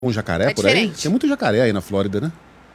Um jacaré É por aí? diferente. Tem muito jacaré aí na Flórida, né?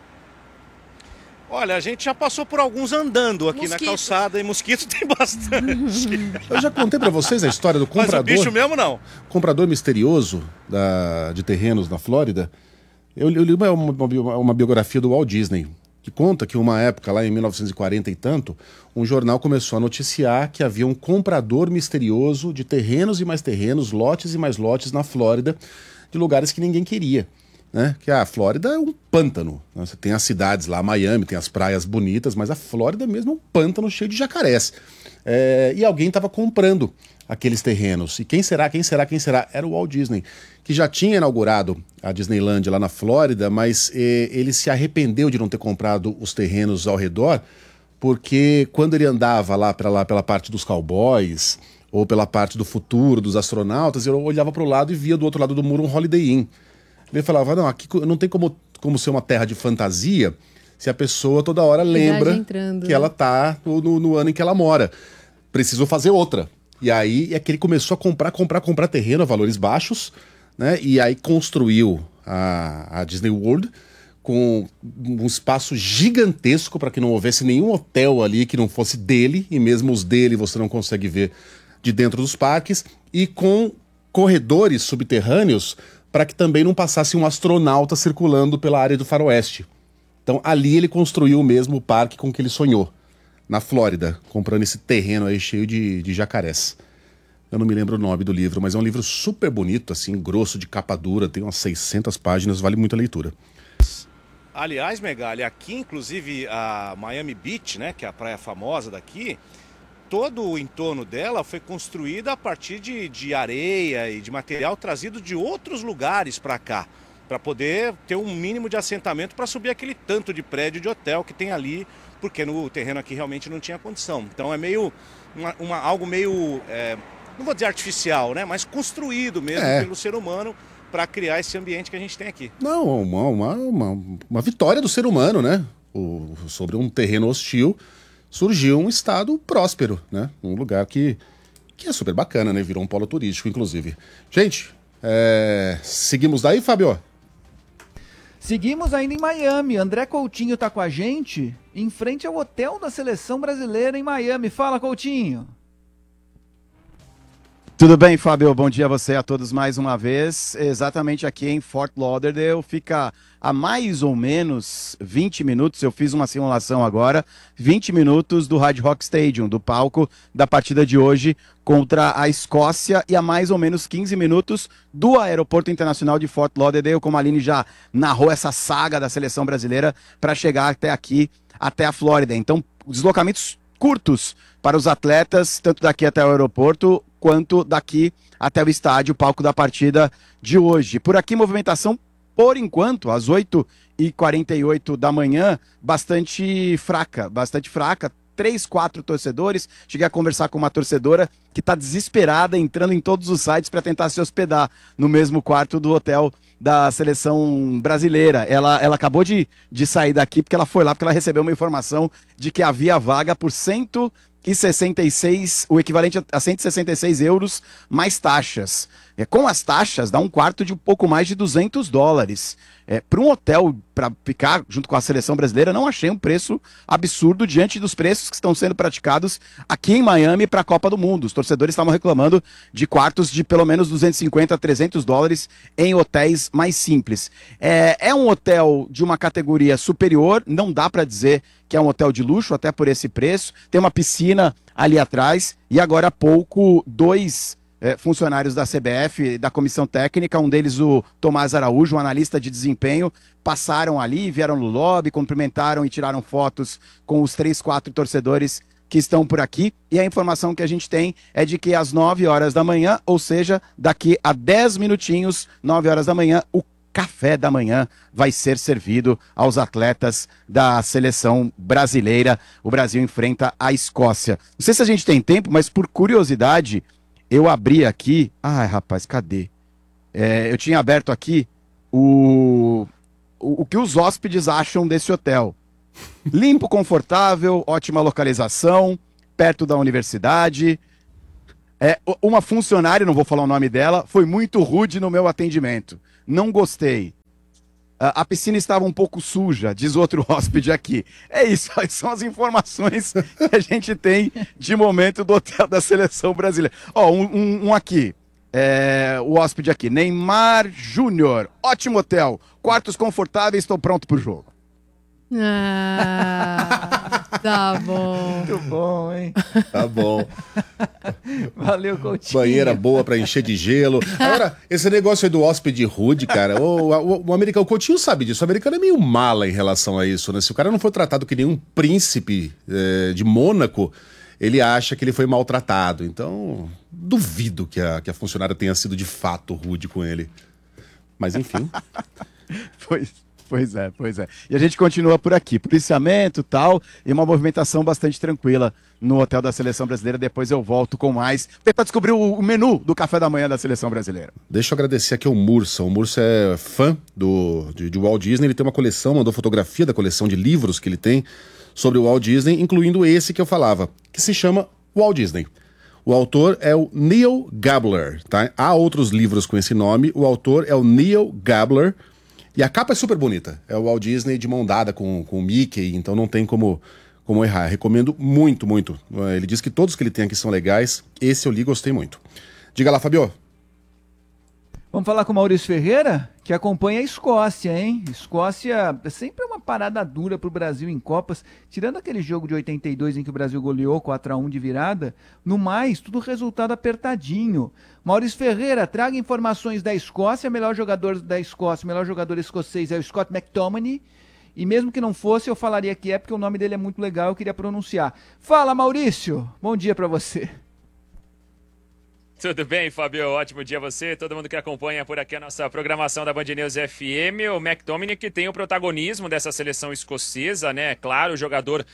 Olha, a gente já passou por alguns andando aqui na calçada e mosquito tem bastante. Eu já contei pra vocês a história do Mas o bicho mesmo não. comprador misterioso de terrenos na Flórida. Eu li uma biografia do Walt Disney, que conta que uma época, lá em 1940 e tanto, um jornal começou a noticiar que havia um comprador misterioso de terrenos e mais terrenos, lotes e mais lotes na Flórida, de lugares que ninguém queria. Né? Que a Flórida é um pântano, né? Você tem as cidades lá, Miami, tem as praias bonitas, mas a Flórida mesmo é um pântano cheio de jacarés. E alguém estava comprando aqueles terrenos. E quem será? Era o Walt Disney, que já tinha inaugurado a Disneyland lá na Flórida, mas ele se arrependeu de não ter comprado os terrenos ao redor, porque quando ele andava lá pela parte dos cowboys, ou pela parte do futuro, dos astronautas, ele olhava para o lado e via do outro lado do muro um Holiday Inn. Ele falava, não, aqui não tem como ser uma terra de fantasia se a pessoa toda hora lembra que ela tá no ano em que ela mora. Precisou fazer outra. E aí é que ele começou a comprar terreno a valores baixos, né? E aí construiu a Disney World com um espaço gigantesco para que não houvesse nenhum hotel ali que não fosse dele, e mesmo os dele você não consegue ver de dentro dos parques, e com corredores subterrâneos para que também não passasse um astronauta circulando pela área do faroeste. Então ali ele construiu mesmo o parque com que ele sonhou, na Flórida, comprando esse terreno aí cheio de jacarés. Eu não me lembro o nome do livro, mas é um livro super bonito, assim, grosso, de capa dura, tem umas 600 páginas, vale muito a leitura. Aliás, Megali, aqui inclusive a Miami Beach, né, que é a praia famosa daqui, todo o entorno dela foi construída a partir de areia e de material trazido de outros lugares para cá, para poder ter um mínimo de assentamento para subir aquele tanto de prédio de hotel que tem ali, porque no terreno aqui realmente não tinha condição. Então é meio algo meio, não vou dizer artificial, né, mas construído mesmo pelo ser humano para criar esse ambiente que a gente tem aqui. Não, uma vitória do ser humano, né? Sobre um terreno hostil surgiu um estado próspero, né? Um lugar que é super bacana, né? Virou um polo turístico, inclusive. Gente, seguimos daí, Fábio? Seguimos ainda em Miami. André Coutinho tá com a gente em frente ao hotel da Seleção Brasileira em Miami. Fala, Coutinho. Tudo bem, Fábio? Bom dia a você, a todos mais uma vez. Exatamente aqui em Fort Lauderdale, fica a mais ou menos 20 minutos, eu fiz uma simulação agora, 20 minutos do Hard Rock Stadium, do palco da partida de hoje contra a Escócia, e a mais ou menos 15 minutos do Aeroporto Internacional de Fort Lauderdale, como a Aline já narrou essa saga da seleção brasileira para chegar até aqui, até a Flórida. Então, deslocamentos curtos para os atletas, tanto daqui até o aeroporto, quanto daqui até o estádio, palco da partida de hoje. Por aqui, movimentação, por enquanto, às 8h48 da manhã, bastante fraca, 3, 4 torcedores. Cheguei a conversar com uma torcedora que está desesperada, entrando em todos os sites para tentar se hospedar no mesmo quarto do hotel da seleção brasileira. Ela acabou de sair daqui porque ela foi lá, porque ela recebeu uma informação de que havia vaga por 166, o equivalente a 166 euros mais taxas. Com as taxas, dá um quarto de um pouco mais de $200. Para um hotel, para ficar junto com a seleção brasileira, não achei um preço absurdo diante dos preços que estão sendo praticados aqui em Miami para a Copa do Mundo. Os torcedores estavam reclamando de quartos de pelo menos $250 a $300 em hotéis mais simples. É um hotel de uma categoria superior, não dá para dizer que é um hotel de luxo, até por esse preço. Tem uma piscina ali atrás e agora há pouco, dois funcionários da CBF, da comissão técnica, um deles o Tomás Araújo, um analista de desempenho, passaram ali, vieram no lobby, cumprimentaram e tiraram fotos com os 3, 4 torcedores que estão por aqui, e a informação que a gente tem é de que às 9 horas da manhã, ou seja, daqui a 10 minutinhos, 9 horas da manhã, o café da manhã vai ser servido aos atletas da seleção brasileira. O Brasil enfrenta a Escócia. Não sei se a gente tem tempo, mas por curiosidade, eu abri aqui... Ai, rapaz, cadê? Eu tinha aberto aqui o que os hóspedes acham desse hotel. Limpo, confortável, ótima localização, perto da universidade. Uma funcionária, não vou falar o nome dela, foi muito rude no meu atendimento. não gostei. A piscina estava um pouco suja, diz outro hóspede aqui. É isso, são as informações que a gente tem de momento do hotel da seleção brasileira. Ó, um aqui, o hóspede aqui, Neymar Júnior, ótimo hotel, quartos confortáveis, estou pronto pro jogo. Tá bom. Muito bom, hein? Tá bom. Valeu, Coutinho. Banheira boa pra encher de gelo. Agora, esse negócio aí do hóspede rude, cara, o americano, o Coutinho sabe disso. O americano é meio mala em relação a isso, né? Se o cara não for tratado que nem um príncipe de Mônaco, ele acha que ele foi maltratado. Então, duvido que a funcionária tenha sido de fato rude com ele. Mas enfim. Pois é. E a gente continua por aqui, policiamento e tal, e uma movimentação bastante tranquila no hotel da Seleção Brasileira. Depois eu volto com mais, tentar descobrir o menu do café da manhã da Seleção Brasileira. Deixa eu agradecer aqui ao Mursa. O Mursa é fã de Walt Disney, ele tem uma coleção, mandou fotografia da coleção de livros que ele tem sobre o Walt Disney, incluindo esse que eu falava, que se chama Walt Disney. O autor é o Neil Gabler, tá? Há outros livros com esse nome, o autor é o Neil Gabler. E a capa é super bonita. É o Walt Disney de mão dada com o Mickey, então não tem como errar. Recomendo muito, muito. Ele diz que todos que ele tem aqui são legais. Esse eu li e gostei muito. Diga lá, Fabio. Vamos falar com o Maurício Ferreira, que acompanha a Escócia, hein? Escócia é sempre uma parada dura pro Brasil em Copas. Tirando aquele jogo de 82 em que o Brasil goleou 4-1 de virada, no mais, tudo resultado apertadinho. Maurício Ferreira, traga informações da Escócia. Melhor jogador da Escócia, melhor jogador escocês é o Scott McTominay. E mesmo que não fosse, eu falaria que é porque o nome dele é muito legal, eu queria pronunciar. Fala, Maurício! Bom dia pra você. Tudo bem, Fabio? Ótimo dia a você, todo mundo que acompanha por aqui a nossa programação da Band News FM. O McTominay que tem o protagonismo dessa seleção escocesa, né? Claro, jogador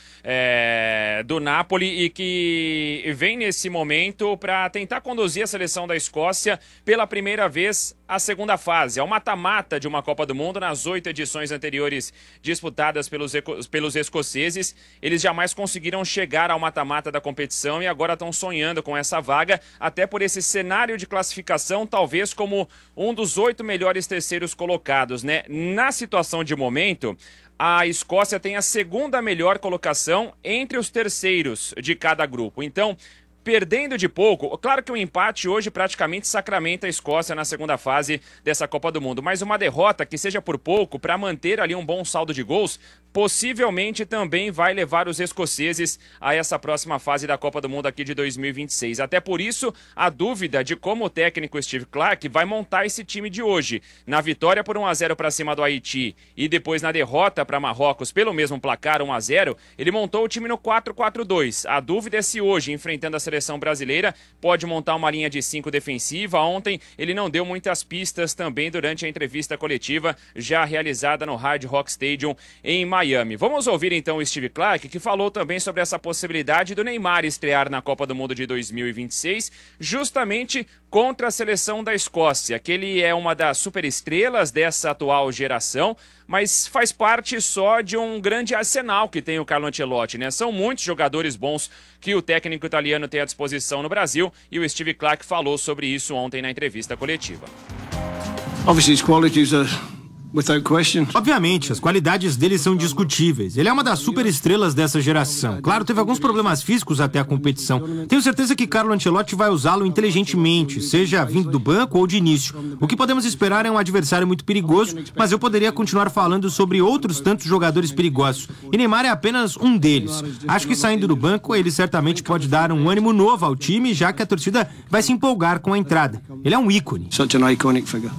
do Napoli e que vem nesse momento para tentar conduzir a seleção da Escócia pela primeira vez à segunda fase. É o mata-mata de uma Copa do Mundo. Nas 8 edições anteriores disputadas pelos escoceses, eles jamais conseguiram chegar ao mata-mata da competição e agora estão sonhando com essa vaga, até por esse cenário de classificação, talvez como um dos 8 melhores terceiros colocados, né? Na situação de momento, a Escócia tem a segunda melhor colocação entre os terceiros de cada grupo. Então, perdendo de pouco, claro que o empate hoje praticamente sacramenta a Escócia na segunda fase dessa Copa do Mundo, mas uma derrota que seja por pouco, para manter ali um bom saldo de gols, possivelmente também vai levar os escoceses a essa próxima fase da Copa do Mundo aqui de 2026. Até por isso, a dúvida de como o técnico Steve Clarke vai montar esse time de hoje. Na vitória por 1-0 para cima do Haiti e depois na derrota para Marrocos pelo mesmo placar 1-0, ele montou o time no 4-4-2. A dúvida é se hoje, enfrentando a seleção brasileira, pode montar uma linha de 5 defensiva. Ontem ele não deu muitas pistas também durante a entrevista coletiva já realizada no Hard Rock Stadium em Miami. Vamos ouvir então o Steve Clarke, que falou também sobre essa possibilidade do Neymar estrear na Copa do Mundo de 2026, justamente contra a seleção da Escócia, que ele é uma das superestrelas dessa atual geração, mas faz parte só de um grande arsenal que tem o Carlo Ancelotti, né? São muitos jogadores bons que o técnico italiano tem à disposição no Brasil, e o Steve Clarke falou sobre isso ontem na entrevista coletiva. Obviously his qualities are without question. Obviamente, as qualidades dele são indiscutíveis. Ele é uma das superestrelas dessa geração. Claro, teve alguns problemas físicos até a competição. Tenho certeza que Carlo Ancelotti vai usá-lo inteligentemente, seja vindo do banco ou de início. O que podemos esperar é um adversário muito perigoso, mas eu poderia continuar falando sobre outros tantos jogadores perigosos. E Neymar é apenas um deles. Acho que saindo do banco, ele certamente pode dar um ânimo novo ao time, já que a torcida vai se empolgar com a entrada. Ele é um ícone. Such an iconic figure.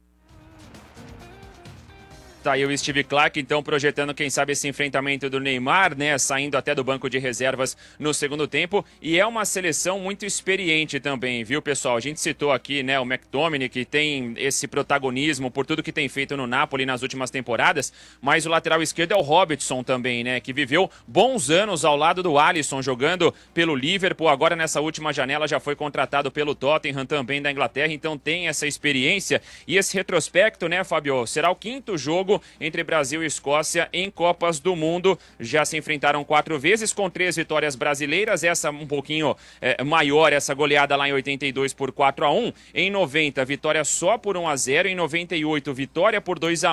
Tá aí o Steve Clarke, então, projetando, quem sabe, esse enfrentamento do Neymar, né, saindo até do banco de reservas no segundo tempo, e é uma seleção muito experiente também, viu, pessoal? A gente citou aqui, né, o McTominay, que tem esse protagonismo por tudo que tem feito no Napoli nas últimas temporadas, mas o lateral esquerdo é o Robertson também, né, que viveu bons anos ao lado do Alisson, jogando pelo Liverpool, agora nessa última janela já foi contratado pelo Tottenham também da Inglaterra, então tem essa experiência, e esse retrospecto, né, Fabio, será o 5º jogo histórico entre Brasil e Escócia em Copas do Mundo. Já se enfrentaram 4 vezes, com 3 vitórias brasileiras, essa um pouquinho maior, essa goleada lá em 82 por 4-1. Em 90, vitória só por 1-0. Em 98, vitória por 2-1.